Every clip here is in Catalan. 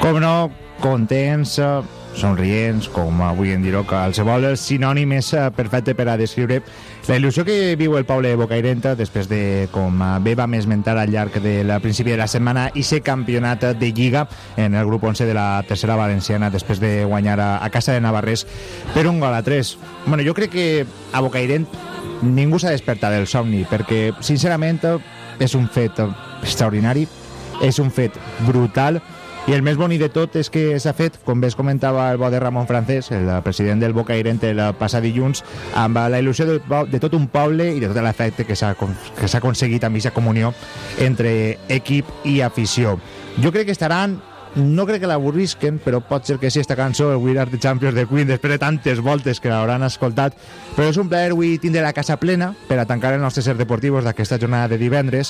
Com no, contents, somrients, com avui en dir-ho, qualsevol sinònim és perfecte per a descriure la il·lusió que viu el poble bocairenta després de, com bé vam esmentar al llarg del principi de la setmana, i ser campionat de Lliga en el grup 11 de la tercera valenciana després de guanyar a casa de Navarrés per 1-3. Bueno, jo crec que a Bocairent ningú s'ha despertat del somni, perquè sincerament és un fet extraordinari, és un fet brutal. I el més bonic de tot és que s'ha fet, com bé es comentava el bo de Ramon Francés, el president del Bocairent el passat dilluns, amb la il·lusió de tot un poble i de tot l'efecte que s'ha aconseguit amb aquesta comunió entre equip i afició. Jo crec que estaran... No crec que l'avorrisquen, però pot ser que sí, esta cançó, el We Are the Champions de Queen, després de tantes voltes que l'hauran escoltat. Però és un plaer avui tindre la casa plena per a tancar els nostres certs deportius d'aquesta jornada de divendres.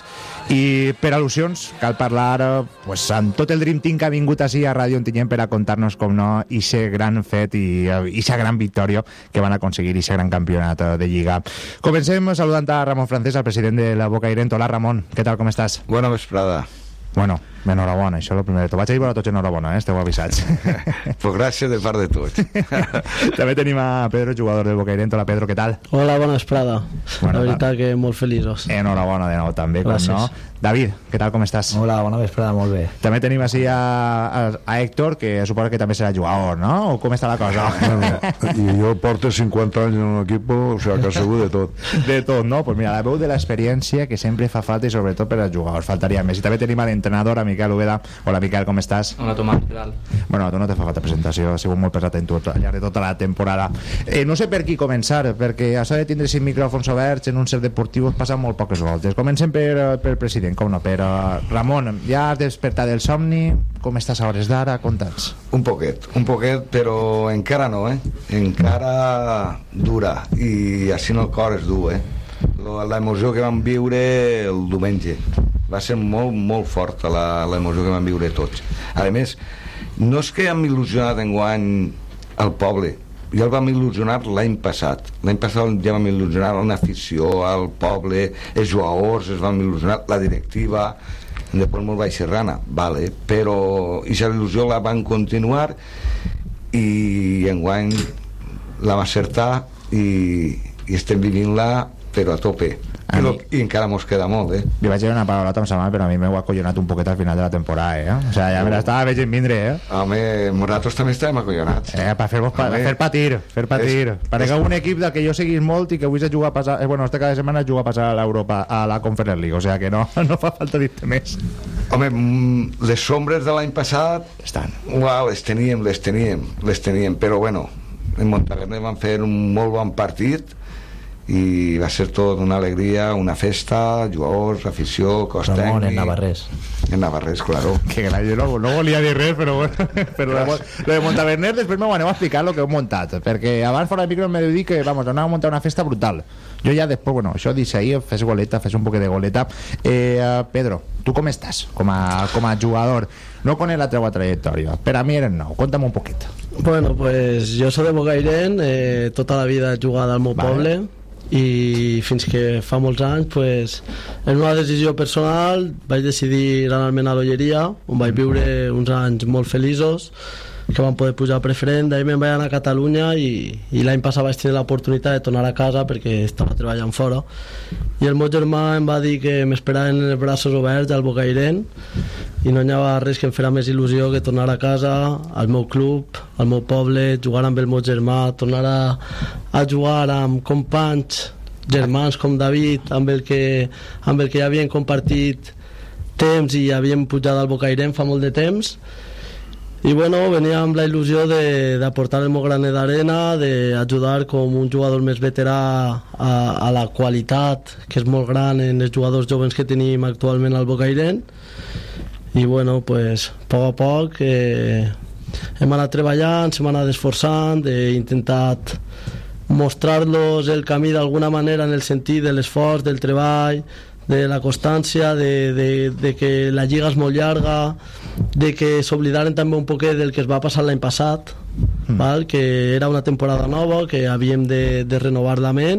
I per al·lusions cal parlar pues, amb tot el Dream Team que ha vingut així a Ràdio Ontinyent per a contar-nos, com no, ixe gran fet i ixa gran victòria que van aconseguir, ixe gran campionat de Lliga. Comencem saludant a Ramon Francés, el president de la Bocairent. Hola, Ramon, què tal, com estàs? Bona vesprada. Bueno, enhorabona, això és el primer de tot. Vaig a dir a tots enhorabona, esteu avisats. Pues gràcies de part de tots. També tenim a Pedro, jugador del Bocairent. Hola, Pedro, què tal? Hola, bona vesprada. Bueno, la veritat que molt feliços. Enhorabona de nou també, com no. David, què tal, com estàs? Hola, bona vesprada, molt bé. També tenim així a Héctor, que suposo que també serà jugador, no? O com està la cosa? I jo porto 50 anys en un equip, o sigui que segur de tot. De tot, no? Pues mira, la veu de l'experiència que sempre fa falta, i sobretot per als jugadors, faltaria més. I també tenim a l'entrenador, a Miquel Ubeda. Hola, Miquel, com estàs? Hola, Tomàs, què tal? Bueno, a tu no te fa falta presentació, ha sigut molt pesat en tu al llarg de tota la temporada. No sé per qui començar, perquè això de tindre 5 micròfons oberts en un cert deportiu passa molt poques voltes. Comencem per president, com no, per Ramon. Ja has despertat del somni, com estàs a hores d'ara? Conta'ns. Un poquet, però encara no, encara dura, i així el cor és dur, l'emoció que vam viure el diumenge va ser molt, molt forta, l'emoció que vam viure tots. A més, no és que hem il·lusionat enguany al poble, ja el vam il·lusionar l'any passat ja vam il·lusionar una afició al poble, els jugadors es vam il·lusionar, la directiva, després molt baixerrana, vale, però aquesta il·lusió la van continuar i enguany la va acertar i estem vivint-la però a tope. I encara mos queda molt, Li vaig dir una paraulota amb sa mà, però a mi m'ho ha acollonat un poquet al final de la temporada, O sigui, ja me l'estava veient vindre, Home, nosaltres també estàvem acollonats. Per fer patir. Perquè un equip del que jo seguís molt i que avui se juga a passar, este cada setmana juga a passar a l'Europa, a la Conference League, o sigui que no fa falta dir-te més. Home, les sombres de l'any passat estan. Uau, les teníem, però bueno, en Montaverner van fer un molt bon partit i va ser tot una alegria, una festa, jugadors, afició, cos tècnic. Ramon, en Navarrés, claro. Que jo no volia dir res, però bueno, lo de Montaverner després m'ho aneu a explicar lo que heu muntat, perquè abans fora de micro m'he dit que anàvem a muntar una festa brutal. Jo ja després, bueno, això dic ahí, fes un poquet de goleta. Pedro, tu com estàs com a jugador? No conec la teva trajectòria, per a mi eres nou, conta'm un poquet. Bueno, pues jo soc de Bocairent, tota la vida he jugat al meu poble, i fins que fa molts anys, pues, en una decisió personal vaig decidir anar-me a l'Olleria, on vaig viure uns anys molt feliços, que van poder pujar a preferent. D'ahir me'n vaig anar a Catalunya i l'any passat vaig tenir l'oportunitat de tornar a casa perquè estava treballant fora, i el meu germà em va dir que m'esperaven els braços oberts al Bocairent i no hi havia res que em fera més il·lusió que tornar a casa, al meu club, al meu poble, jugar amb el meu germà, tornar a jugar amb companys germans com David, amb el que ja havien compartit temps i havíem pujat al Bocairent fa molt de temps. I bueno, venia amb la il·lusió d'aportar el meu granet d'arena, d'ajudar com un jugador més veterà a la qualitat que és molt gran en els jugadors joves que tenim actualment al Bocairent. I bueno, pues, a poc hem anat treballant, hem anat esforçant, he intentat mostrar-los el camí d'alguna manera en el sentit de l'esforç, del treball, de la constància, de que la lliga és molt llarga, de que s'oblidaren també un poquet del que es va passar l'any passat, que era una temporada nova, que havíem de renovar la ment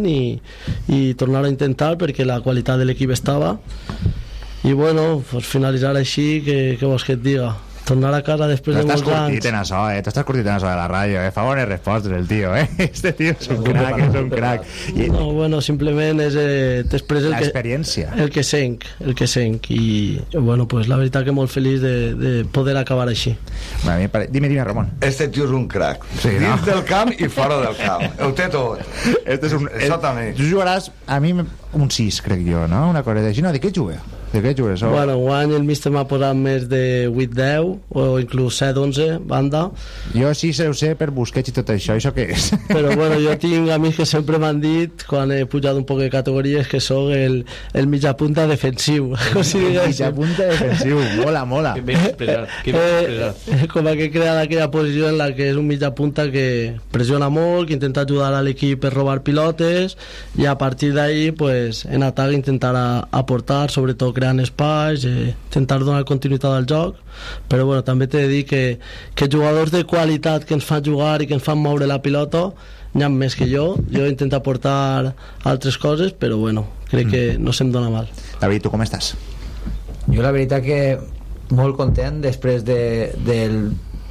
i tornar a intentar perquè la qualitat de l'equip estava. I bueno, pues finalitzar així, que vols que et diga, tornar a casa després de molts anys... T'estàs curtit en això, t'estàs curtit en això de la ràdio, fa bones respostes el tio, Este tio és un crac, és un crac. No, bueno, simplement és després l'experiència. El que senc, i bueno, pues la veritat que molt feliç de poder acabar així. Dime, Ramon. Este tio és un crac, sí, dins del camp i fora del camp, ho té tot. Això també. Tu jugaràs, a mi, un 6, crec jo, no? Una cosa així, no? De què jugueu? Bueno, guany el míster m'ha posat més de 8-10 o inclús 7-11 banda. Jo sí ho sé per Busquets i tot això què és? Però bueno, jo tinc amics que sempre m'han dit quan he pujat un poc de categories que sóc el mitjapunta defensiu. Mitjapunta defensiu, mola. Que ben expressat. Com que crea aquella posició en la que és un mitjapunta que pressiona molt, que intenta ajudar a l'equip per robar pilotes, i a partir d'ahí pues, en atac intentar aportar, sobretot creant espais, intentar donar continuïtat al joc. Però bueno, també t'he de dir que jugadors de qualitat que ens fan jugar i que ens fan moure la pilota n'hi ha més que jo intento aportar altres coses, però bueno, crec que no se'm dona mal. David, tu com estàs? Jo la veritat que molt content després del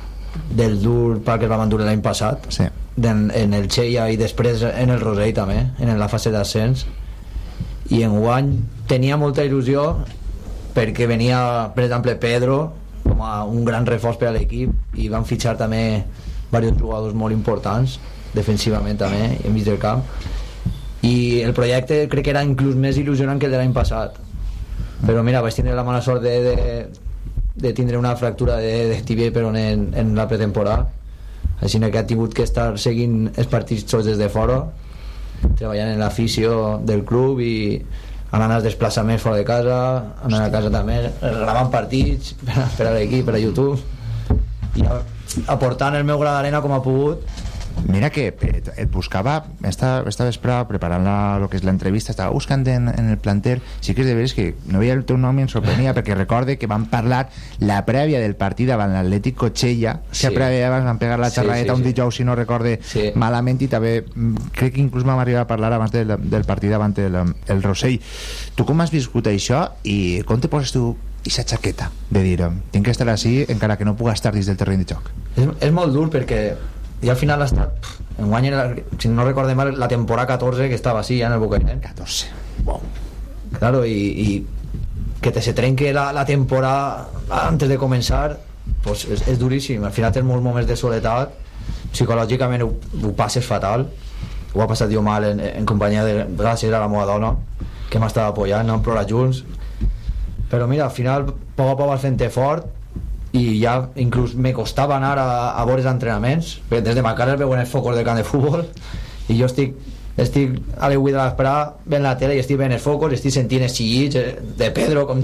dur parc que vam endur l'any passat, sí. En el Cheia i després en el Rosell també, en la fase d'ascens, i enguany tenia molta il·lusió perquè venia, per exemple, Pedro com a un gran reforç per a l'equip, i van fitxar també diversos jugadors molt importants defensivament també, enmig del camp, i el projecte crec que era inclús més il·lusionant que el de l'any passat. Però mira, vaig tindre la mala sort de tindre una fractura de tibia però en la pretemporada, així que he tingut que estar seguint els partits tots des de fora, treballant en l'afició del club i anant als desplaçaments fora de casa, anant a casa també gravant partits per a l'equip, per a YouTube, i aportant el meu gra d'arena com ha pogut. Mira que et buscava esta vesprada preparant el que és l'entrevista, estava buscant en el planter, sí que és de veres que no veia el teu nom i em sorprenia, perquè recorde que vam parlar la prèvia del partit davant l'Atlètic Cotxella, que prèvia van pegar la xerradeta un dijous, si no recorde malament, i també crec que inclús vam arribar a parlar abans del partit davant el Rosell. Tu com has viscut això i com te poses tu aquesta xaqueta de dir, tinc que estar així encara que no puga estar dins del terreny de joc? És molt dur perquè i al final ha estat enguany, si no recordem mal, la temporada 14 que estava així ja en el Bocairent. 14, wow. Claro, i que te se trenque la temporada antes de començar, pues és duríssim. Al final tens molts moments de soledat, psicològicament ho passes fatal. Ho ha passat jo mal en companyia de, gràcies a la meva dona que m'estava apoyant, hem plorat junts, però mira, al final poc a poc vas fent-te fort, i ja inclús me costava anar a veure els entrenaments, perquè des de ma casa es veuen els focus del camp de futbol, i jo estic a les 8 de l'esperà veient la tele i estic veient els focus, estic sentint els xillits de Pedro com...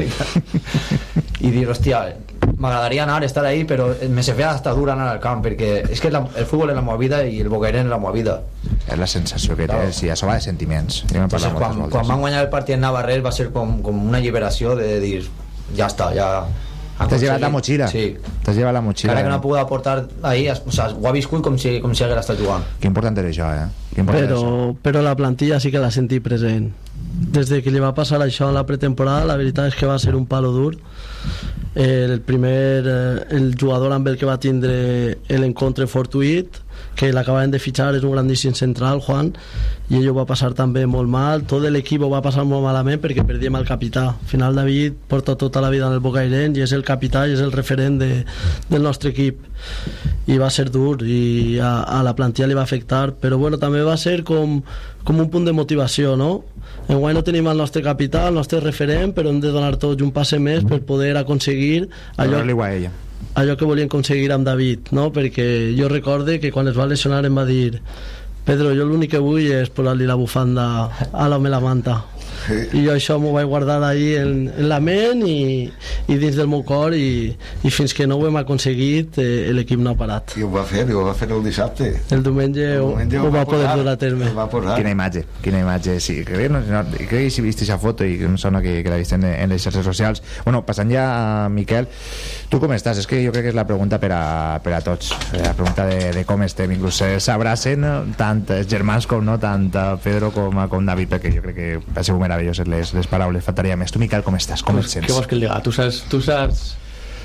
i dir, hòstia, m'agradaria anar a estar ahí, però me se feia hasta dur anar al camp, perquè és que el futbol és la meva vida i el Bocairent és la meva vida. És la sensació que tens, i això va de sentiments. Entonces, quan van guanyar el partit en Navarrés va ser com una alliberació de dir, ja està, ja... T'has llevat la motxilla. Sí. T'has llevat la motxilla. Encara que no ha pogut aportar ahir, o sea, ho ha viscut com si hagués estat jugant. Que important és això, Però la plantilla sí que la sentí present. Des de que li va passar això a la pretemporada, la veritat és que va ser un palo dur. El jugador amb el que va tindre l'encontre fortuït, que l'acabaven de fitxar, és un grandíssim central, Juan, i ell ho va passar també molt mal. Tot l'equip ho va passar molt malament perquè perdíem el capità. Al final David porta tota la vida en el Bocairent i és el capità i és el referent del nostre equip, i va ser dur i a la plantilla li va afectar, però bueno, també va ser com un punt de motivació, no? Enguany no tenim el nostre capità, el nostre referent, però hem de donar tots un passe més per poder aconseguir allò que volíem aconseguir amb David, no? Perquè jo recorde que quan es va lesionar em va dir, Pedro, jo l'únic que vull és posar-li la bufanda a l'home la manta. I jo això m'ho vaig guardar ahir en la ment i dins del meu cor, i fins que no ho hem aconseguit l'equip no ha parat. I ho va fer el dissabte. El diumenge ho va poder dur a terme. Quina imatge, sí. Crec que si vist aquesta foto i em sona que l'ha vist en les xarxes socials. Bueno, passant ja a Miquel, tu com estàs? És que jo crec que és la pregunta per a tots, la pregunta de com estem. Inclús s'abracen tant els germans com no, tant Pedro com David, perquè jo crec que va ser meravellós les paraules, faltaria més. Tu, Miquel, com estàs? Com et sents? Què vols que el diga? Tu saps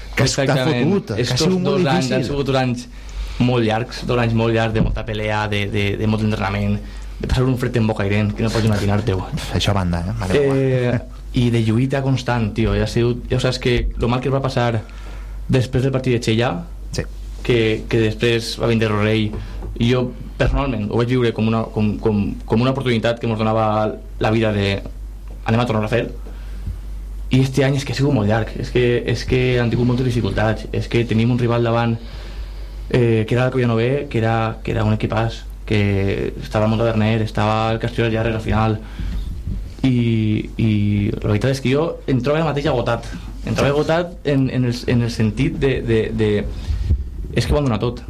que està fotut, que ha sigut molt difícil. Han sigut 2 anys molt llargs, 2 anys molt llargs de molta pelea, de molt entrenament, de passar un fred en Bocairent que no pots imaginar-te-ho. Això a banda, i de lluita constant, tio. Ja saps que el mal que es va passar després del partit de Xella, sí, que després va vindre Rorell, i jo personalment ho vaig viure com una oportunitat que ens donava la vida de anem a tornar a fer. I este any és que ha sigut molt llarg, és que han tingut moltes dificultats, és que tenim un rival davant que era el Collanové, que era un equipàs, que estava el Montaverner, estava el Castelló Llarres al final, i la veritat és que jo em trobo el mateix agotat en el sentit de és que ho han donat tot,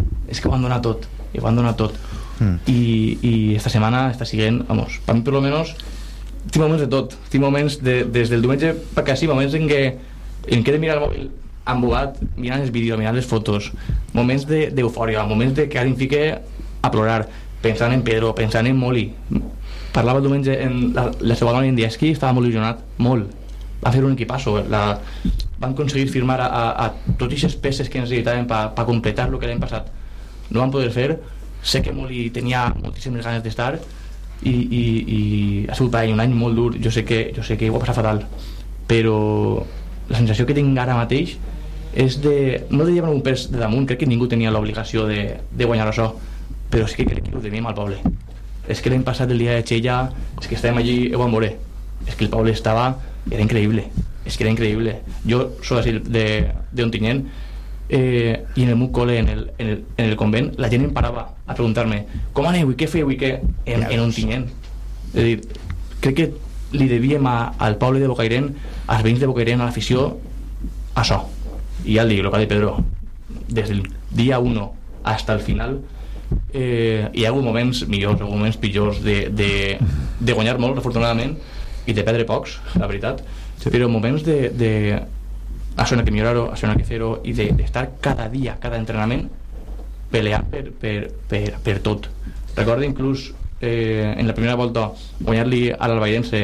i esta setmana està siguent, vamos, per mi per lo menos tinc moments de tot, tinc moments des del diumenge perquè sí, moments en què he de mirar el mòbil embogat, mirant els vídeos, mirant les fotos, moments d'eufòria, moments de que ara em fique a plorar, pensant en Pedro, pensant en Moli. Parlava el diumenge en la seva dona Indieski, estava molt il·lusionat, molt, va fer un equipasso, van aconseguir firmar a totes aquestes peces que necessitaven per completar el que l'any passat no van poder fer. Sé que Moli tenia moltíssimes ganes d'estar i ha sigut per ell un any molt dur. Jo sé que ho ha passat fatal, però la sensació que tinc ara mateix és no de llevar un pes de damunt. Crec que ningú tenia l'obligació de guanyar això, però és que crec que ho tenim al poble. És que l'any passat, el dia de Xella, és que estàvem allí, ho vam veure, és que el poble era increïble, és que era increïble. Jo soc d'Ontinyent, i en el meu col·le, en el convent, la gent em parava a preguntar-me com aneu i què feu i què en Ontinyent. És a dir, crec que li devíem al poble de Bocairent, als veïns de Bocairent, a l'afició, això. I ja el dic, el que ha dit Pedro, des del dia 1 fins al final, hi ha hagut moments millors, moments pitjors de guanyar molt, afortunadament, i de perdre pocs, la veritat, però moments de això no hay que millorar-ho, això no hay que fer-ho, i d'estar cada dia, cada entrenament peleant per tot. Recordo inclús en la primera volta guanyar-li a l'Albairense